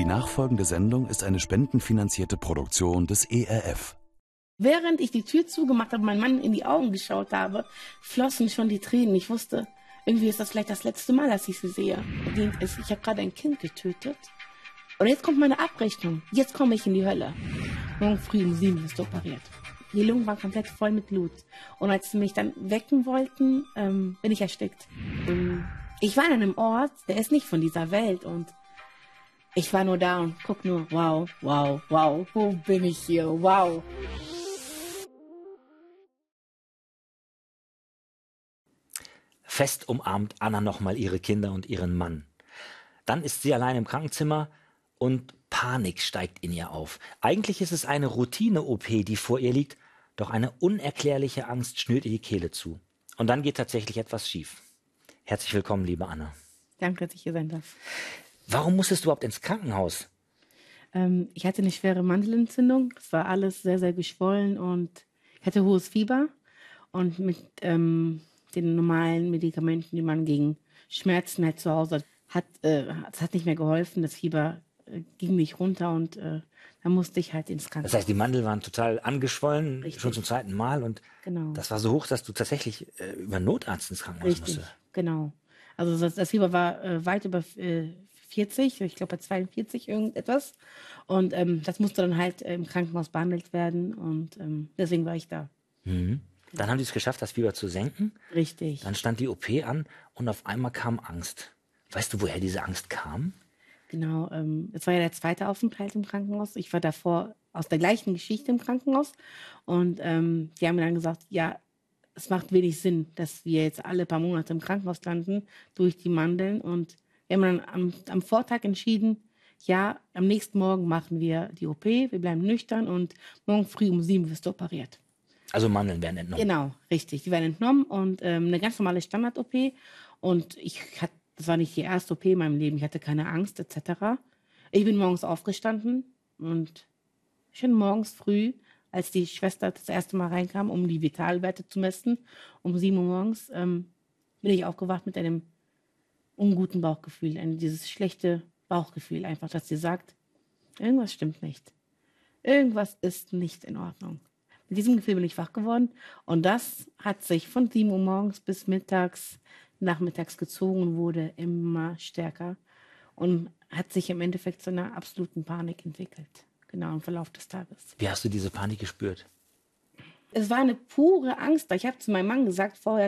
Die nachfolgende Sendung ist eine spendenfinanzierte Produktion des ERF. Während ich die Tür zugemacht habe, meinem Mann in die Augen geschaut habe, flossen schon die Tränen. Ich wusste, irgendwie ist das vielleicht das letzte Mal, dass ich sie sehe. Ich habe gerade ein Kind getötet. Und jetzt kommt meine Abrechnung. Jetzt komme ich in die Hölle. Morgen früh um 7 ist operiert. Die Lungen waren komplett voll mit Blut. Und als sie mich dann wecken wollten, bin ich erstickt. Ich war an einem Ort, der ist nicht von dieser Welt. Und ich war nur da und guck nur, wow, wow, wow, wo bin ich hier, wow. Fest umarmt Anna nochmal ihre Kinder und ihren Mann. Dann ist sie allein im Krankenzimmer und Panik steigt in ihr auf. Eigentlich ist es eine Routine-OP, die vor ihr liegt, doch eine unerklärliche Angst schnürt ihr die Kehle zu. Und dann geht tatsächlich etwas schief. Herzlich willkommen, liebe Anna. Danke, dass ich hier sein darf. Warum musstest du überhaupt ins Krankenhaus? Ich hatte eine schwere Mandelentzündung. Es war alles sehr, sehr geschwollen und ich hatte hohes Fieber. Und mit den normalen Medikamenten, die man gegen Schmerzen halt zu Hause hat, es hat nicht mehr geholfen. Das Fieber ging nicht runter und dann musste ich halt ins Krankenhaus. Das heißt, die Mandeln waren total angeschwollen, Richtig. schon zum zweiten Mal. Und Genau. das war so hoch, dass du tatsächlich über Notarzt ins Krankenhaus Richtig, musstest. genau. Also das Fieber war weit über 40, ich glaube bei 42 irgendetwas. Und das musste dann halt im Krankenhaus behandelt werden und deswegen war ich da. Mhm. Dann haben die es geschafft, das Fieber zu senken. Richtig. Dann stand die OP an und auf einmal kam Angst. Weißt du, woher diese Angst kam? Genau, es war ja der zweite Aufenthalt im Krankenhaus. Ich war davor aus der gleichen Geschichte im Krankenhaus. Und die haben mir dann gesagt, ja, es macht wenig Sinn, dass wir jetzt alle paar Monate im Krankenhaus landen durch die Mandeln. Und wir haben dann am Vortag entschieden, ja, am nächsten Morgen machen wir die OP, wir bleiben nüchtern und morgen früh um 7 wirst du operiert. Also Mandeln werden entnommen. Genau, richtig. Die werden entnommen und eine ganz normale Standard-OP. Und das war nicht die erste OP in meinem Leben. Ich hatte keine Angst etc. Ich bin morgens aufgestanden und schon morgens früh, als die Schwester das erste Mal reinkam, um die Vitalwerte zu messen, um 7 Uhr morgens, bin ich aufgewacht mit einem unguten Bauchgefühl. Dieses schlechte Bauchgefühl einfach, dass sie sagt, irgendwas stimmt nicht. Irgendwas ist nicht in Ordnung. Mit diesem Gefühl bin ich wach geworden und das hat sich von 7 Uhr morgens bis nachmittags gezogen und wurde immer stärker und hat sich im Endeffekt zu einer absoluten Panik entwickelt. Genau im Verlauf des Tages. Wie hast du diese Panik gespürt? Es war eine pure Angst. Ich habe zu meinem Mann gesagt vorher,